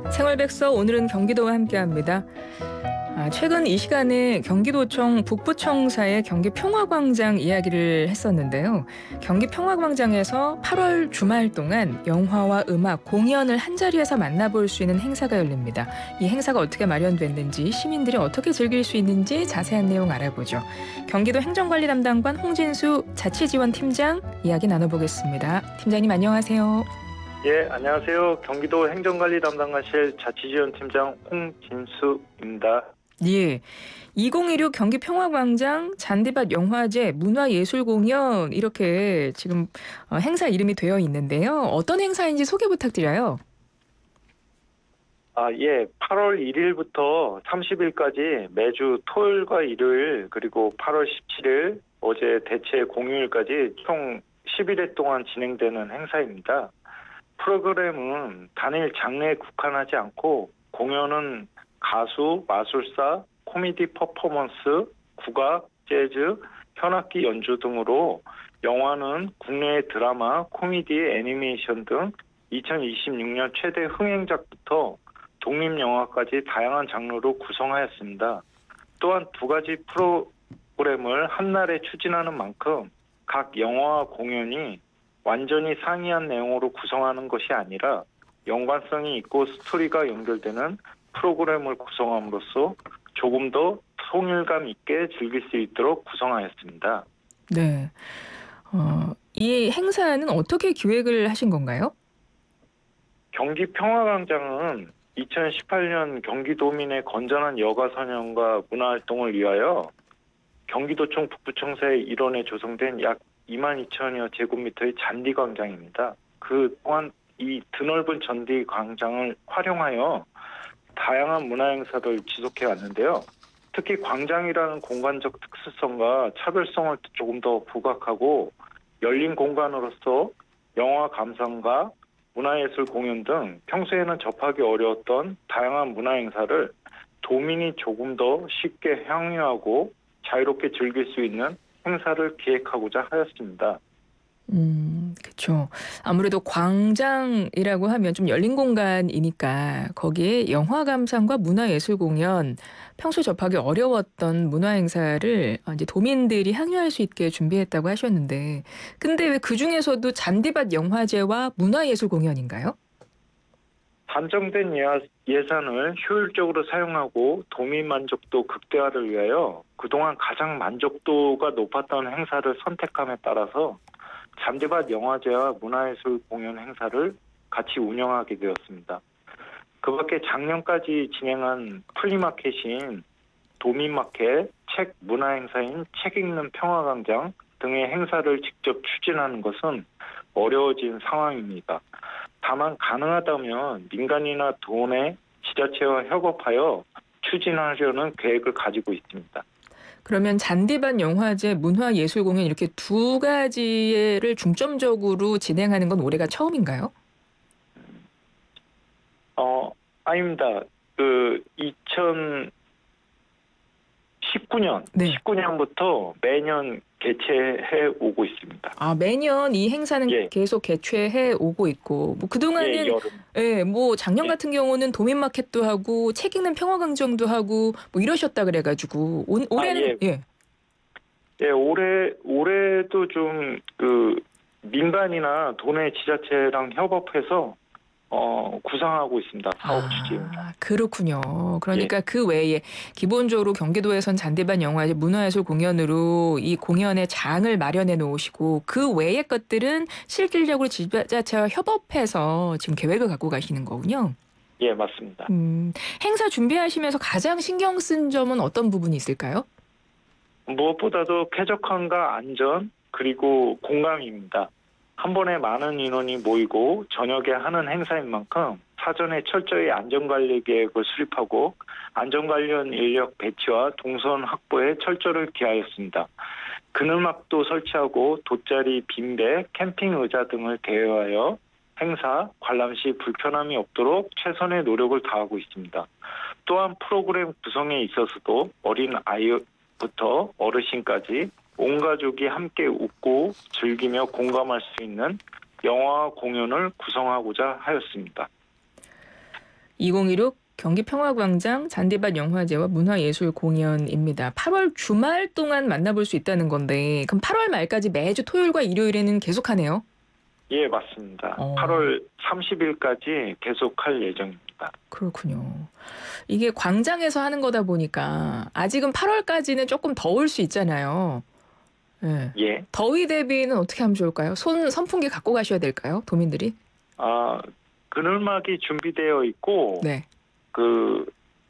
생활백서 오늘은 경기도와 함께합니다. 최근 이 시간에 경기도청 북부청사의 경기평화광장 이야기를 했었는데요. 경기평화광장에서 8월 주말 동안 영화와 음악, 공연을 한자리에서 만나볼 수 있는 행사가 열립니다. 이 행사가 어떻게 마련됐는지, 시민들이 어떻게 즐길 수 있는지 자세한 내용 알아보죠. 경기도 행정관리 담당관 홍진수 자치지원팀장 이야기 나눠보겠습니다. 팀장님 안녕하세요. 예, 안녕하세요. 경기도 행정관리 담당관실 자치지원팀장 홍진수입니다. 예, 2016 경기평화광장 잔디밭 영화제 문화예술공연 이렇게 지금 행사 이름이 되어 있는데요. 어떤 행사인지 소개 부탁드려요. 예, 8월 1일부터 30일까지 매주 토요일과 일요일 그리고 8월 17일 어제 대체 공휴일까지 총 11회 동안 진행되는 행사입니다. 프로그램은 단일 장르에 국한하지 않고 공연은 가수, 마술사, 코미디 퍼포먼스, 국악, 재즈, 현악기 연주 등으로 영화는 국내의 드라마, 코미디, 애니메이션 등 2026년 최대 흥행작부터 독립영화까지 다양한 장르로 구성하였습니다. 또한 두 가지 프로그램을 한날에 추진하는 만큼 각 영화와 공연이 완전히 상이한 내용으로 구성하는 것이 아니라 연관성이 있고 스토리가 연결되는 프로그램을 구성함으로써 조금 더 통일감 있게 즐길 수 있도록 구성하였습니다. 네, 이 행사는 어떻게 기획을 하신 건가요? 경기평화광장은 2018년 경기도민의 건전한 여가 선용과 문화활동을 위하여 경기도청 북부청사의 일원에 조성된 약 22,000여 제곱미터의 잔디광장입니다. 그동안 이 드넓은 잔디광장을 활용하여 다양한 문화행사를 지속해 왔는데요. 특히 광장이라는 공간적 특수성과 차별성을 조금 더 부각하고 열린 공간으로서 영화 감상과 문화예술 공연 등 평소에는 접하기 어려웠던 다양한 문화행사를 도민이 조금 더 쉽게 향유하고 자유롭게 즐길 수 있는 행사를 기획하고자 하였습니다. 그렇죠. 아무래도 광장이라고 하면 좀 열린 공간이니까 거기에 영화 감상과 문화예술 공연, 평소 접하기 어려웠던 문화 행사를 이제 도민들이 향유할 수 있게 준비했다고 하셨는데, 근데 왜 그 중에서도 잔디밭 영화제와 문화예술 공연인가요? 한정된 예산을 효율적으로 사용하고 도민 만족도 극대화를 위하여 그동안 가장 만족도가 높았던 행사를 선택함에 따라서 잔디밭 영화제와 문화예술 공연 행사를 같이 운영하게 되었습니다. 그 밖에 작년까지 진행한 플리마켓인 도민마켓, 책 문화행사인 책 읽는 평화광장 등의 행사를 직접 추진하는 것은 어려워진 상황입니다. 다만 가능하다면 민간이나 도내 지자체와 협업하여 추진하려는 계획을 가지고 있습니다. 그러면 잔디밭 영화제, 문화예술 공연 이렇게 두 가지를 중점적으로 진행하는 건 올해가 처음인가요? 아닙니다. 그 2019년, 네. 19년부터 매년 개최해 오고 있습니다. 매년 이 행사는 예. 계속 개최해 오고 있고, 뭐 그동안은 여름. 뭐 작년 예. 같은 경우는 도민마켓도 하고 책 읽는 평화광장도 하고 뭐 이러셨다 그래가지고 올해는 예. 올해도 좀 민간이나 도내 지자체랑 협업해서 구상하고 있습니다. 사업 추진. 그렇군요. 예. 그러니까 그 외에 기본적으로 경기도에선 잔디밭 영화제 문화예술 공연으로 이 공연의 장을 마련해 놓으시고 그 외의 것들은 실질적으로 지자체와 협업해서 지금 계획을 갖고 가시는 거군요. 예, 맞습니다. 행사 준비하시면서 가장 신경 쓴 점은 어떤 부분이 있을까요? 무엇보다도 쾌적함과 안전 그리고 공감입니다. 한 번에 많은 인원이 모이고 저녁에 하는 행사인 만큼 사전에 철저히 안전관리 계획을 수립하고 안전관련 인력 배치와 동선 확보에 철저를 기하였습니다. 그늘막도 설치하고 돗자리, 빈배, 캠핑 의자 등을 대여하여 행사, 관람 시 불편함이 없도록 최선의 노력을 다하고 있습니다. 또한 프로그램 구성에 있어서도 어린 아이부터 어르신까지 온 가족이 함께 웃고 즐기며 공감할 수 있는 영화 공연을 구성하고자 하였습니다. 2016 경기 평화광장 잔디밭 영화제와 문화예술 공연입니다. 8월 주말 동안 만나볼 수 있다는 건데 그럼 8월 말까지 매주 토요일과 일요일에는 계속하네요? 예, 맞습니다. 어. 8월 30일까지 계속할 예정입니다. 그렇군요. 이게 광장에서 하는 거다 보니까 아직은 8월까지는 조금 더울 수 있잖아요. 예. 예. 더위 대비는 어떻게 하면 좋을까요? 선풍기 갖고 가셔야 될까요? 도민들이? 그늘막이 준비되어 있고, 네. 그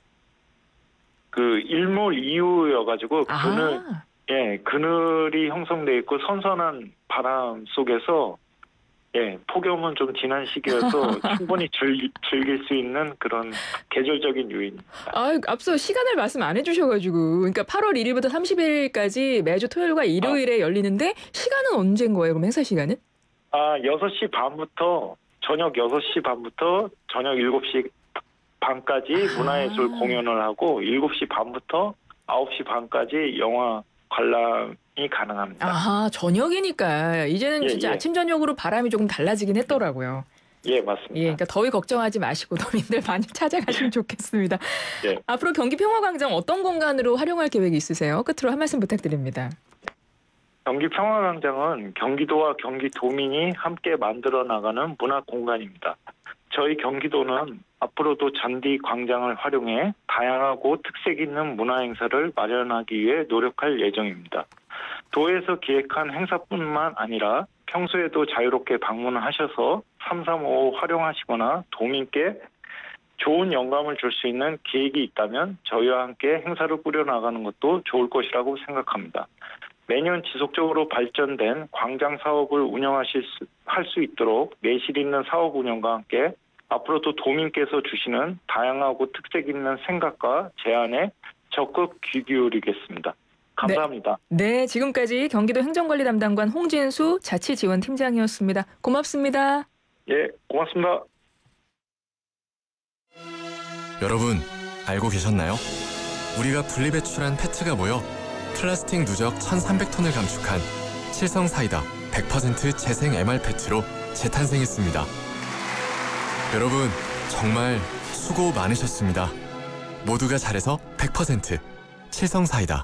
일몰 이후여가지고 아, 그늘이 형성돼 있고 선선한 바람 속에서 폭염은 좀 지난 시기여서 충분히 즐길 수 있는 그런 계절적인 요인입니다. 앞서 시간을 말씀 안 해주셔가지고 그러니까 8월 1일부터 30일까지 매주 토요일과 일요일에 열리는데 시간은 언제인 거예요? 그럼 행사 시간은? 6시 반부터 저녁 6시 반부터 저녁 7시 반까지 문화예술 공연을 하고 7시 반부터 9시 반까지 영화 관람이 가능합니다. 아하, 저녁이니까 이제는 예, 진짜 예. 아침 저녁으로 바람이 조금 달라지긴 했더라고요. 예, 맞습니다. 예, 그러니까 더위 걱정하지 마시고 도민들 많이 찾아가시면 좋겠습니다. 예. 앞으로 경기 평화광장 어떤 공간으로 활용할 계획이 있으세요? 끝으로 한 말씀 부탁드립니다. 경기 평화광장은 경기도와 경기도민이 함께 만들어 나가는 문화 공간입니다. 저희 경기도는 앞으로도 잔디 광장을 활용해 다양하고 특색 있는 문화 행사를 마련하기 위해 노력할 예정입니다. 도에서 기획한 행사뿐만 아니라 평소에도 자유롭게 방문하셔서 335 활용하시거나 도민께 좋은 영감을 줄 수 있는 기획이 있다면 저희와 함께 행사를 꾸려나가는 것도 좋을 것이라고 생각합니다. 매년 지속적으로 발전된 광장 사업을 할 수 있도록 내실 있는 사업 운영과 함께 앞으로도 도민께서 주시는 다양하고 특색 있는 생각과 제안에 적극 귀 기울이겠습니다. 감사합니다. 네, 지금까지 경기도 행정관리 담당관 홍진수 자치지원팀장이었습니다. 고맙습니다. 예, 고맙습니다. 여러분, 알고 계셨나요? 우리가 분리배출한 페트가 모여 플라스틱 누적 1,300톤을 감축한 칠성사이다 100% 재생 MR 페트로 재탄생했습니다. 여러분, 정말 수고 많으셨습니다. 모두가 잘해서 100% 칠성사이다.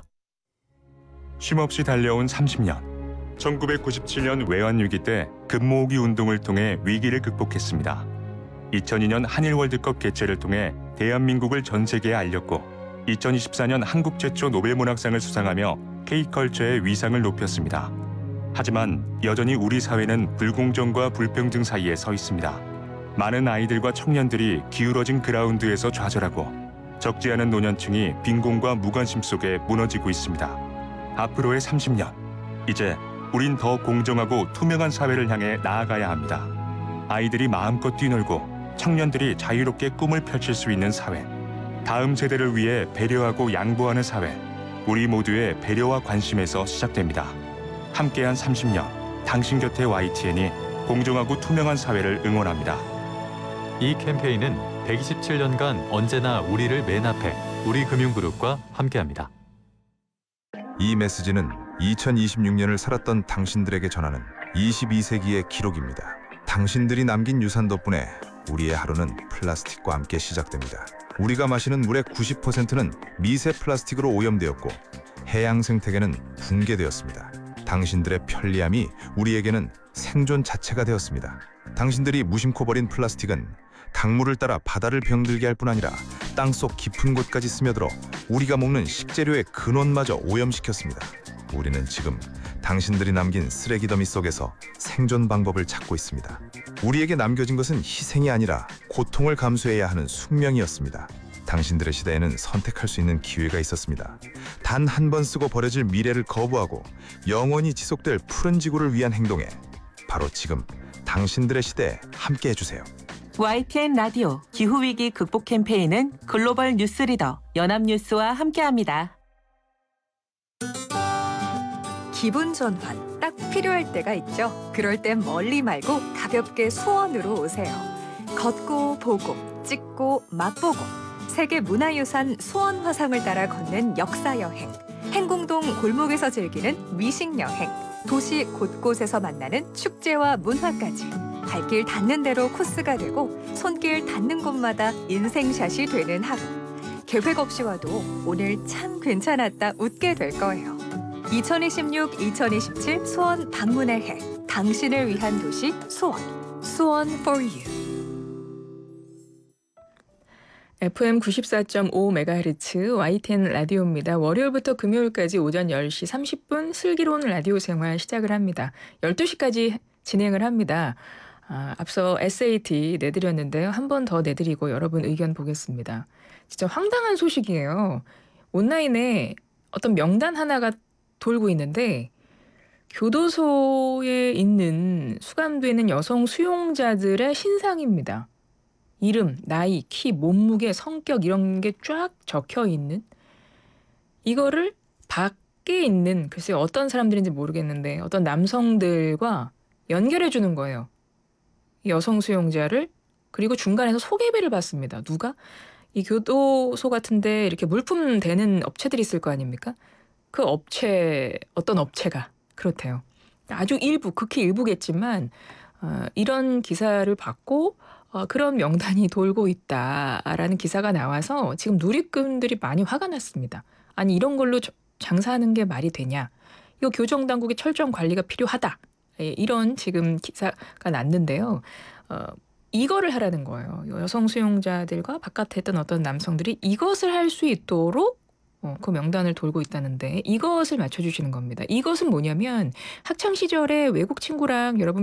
쉼없이 달려온 30년. 1997년 외환위기 때 금모으기 운동을 통해 위기를 극복했습니다. 2002년 한일 월드컵 개최를 통해 대한민국을 전 세계에 알렸고 2024년 한국 최초 노벨문학상을 수상하며 K컬처의 위상을 높였습니다. 하지만 여전히 우리 사회는 불공정과 불평등 사이에 서 있습니다. 많은 아이들과 청년들이 기울어진 그라운드에서 좌절하고 적지 않은 노년층이 빈곤과 무관심 속에 무너지고 있습니다. 앞으로의 30년, 이제 우린 더 공정하고 투명한 사회를 향해 나아가야 합니다. 아이들이 마음껏 뛰놀고 청년들이 자유롭게 꿈을 펼칠 수 있는 사회, 다음 세대를 위해 배려하고 양보하는 사회, 우리 모두의 배려와 관심에서 시작됩니다. 함께한 30년, 당신 곁에 YTN이 공정하고 투명한 사회를 응원합니다. 이 캠페인은 127년간 언제나 우리를 맨 앞에 우리금융그룹과 함께합니다. 이 메시지는 2026년을 살았던 당신들에게 전하는 22세기의 기록입니다. 당신들이 남긴 유산 덕분에 우리의 하루는 플라스틱과 함께 시작됩니다. 우리가 마시는 물의 90%는 미세 플라스틱으로 오염되었고 해양 생태계는 붕괴되었습니다. 당신들의 편리함이 우리에게는 생존 자체가 되었습니다. 당신들이 무심코 버린 플라스틱은 강물을 따라 바다를 병들게 할 뿐 아니라 땅속 깊은 곳까지 스며들어 우리가 먹는 식재료의 근원마저 오염시켰습니다. 우리는 지금 당신들이 남긴 쓰레기 더미 속에서 생존 방법을 찾고 있습니다. 우리에게 남겨진 것은 희생이 아니라 고통을 감수해야 하는 숙명이었습니다. 당신들의 시대에는 선택할 수 있는 기회가 있었습니다. 단 한 번 쓰고 버려질 미래를 거부하고 영원히 지속될 푸른 지구를 위한 행동에 바로 지금 당신들의 시대에 함께 해주세요. YTN 라디오 기후위기 극복 캠페인은 글로벌 뉴스리더 연합뉴스와 함께합니다. 기분 전환 딱 필요할 때가 있죠. 그럴 땐 멀리 말고 가볍게 수원으로 오세요. 걷고 보고 찍고 맛보고 세계 문화유산 수원 화성을 따라 걷는 역사 여행, 행궁동 골목에서 즐기는 미식 여행, 도시 곳곳에서 만나는 축제와 문화까지 발길 닿는 대로 코스가 되고 손길 닿는 곳마다 인생샷이 되는 하루. 계획 없이 와도 오늘 참 괜찮았다 웃게 될 거예요. 2026-2027 수원 방문의 해. 당신을 위한 도시 수원. 수원 for you. FM 94.5MHz YTN 라디오입니다. 월요일부터 금요일까지 오전 10시 30분 슬기로운 라디오 생활 시작을 합니다. 12시까지 진행을 합니다. 앞서 SAT 내드렸는데요. 한 번 더 내드리고 여러분 의견 보겠습니다. 진짜 황당한 소식이에요. 온라인에 어떤 명단 하나가 돌고 있는데 교도소에 있는 수감되는 여성 수용자들의 신상입니다. 이름, 나이, 키, 몸무게, 성격 이런 게 쫙 적혀 있는 이거를 밖에 있는 글쎄요 어떤 사람들인지 모르겠는데 어떤 남성들과 연결해 주는 거예요. 이 여성 수용자를 그리고 중간에서 소개비를 받습니다. 누가? 이 교도소 같은데 이렇게 물품 대는 업체들이 있을 거 아닙니까? 그 업체 어떤 업체가 그렇대요. 아주 일부 극히 일부겠지만 이런 기사를 받고 그런 명단이 돌고 있다라는 기사가 나와서 지금 누리꾼들이 많이 화가 났습니다. 아니 이런 걸로 장사하는 게 말이 되냐. 이거 교정당국의 철저한 관리가 필요하다. 이런 지금 기사가 났는데요. 이거를 하라는 거예요. 여성 수용자들과 바깥에 있던 어떤 남성들이 이것을 할 수 있도록 그 명단을 돌고 있다는데 이것을 맞춰주시는 겁니다. 이것은 뭐냐면 학창시절에 외국 친구랑 여러분